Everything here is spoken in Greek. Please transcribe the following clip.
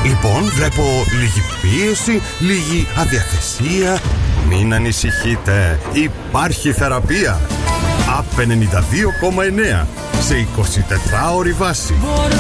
Λοιπόν, βλέπω λίγη πίεση, λίγη αδιαθεσία. Μην ανησυχείτε, υπάρχει θεραπεία. ΑΠ 92,9 σε 24ωρη βάση.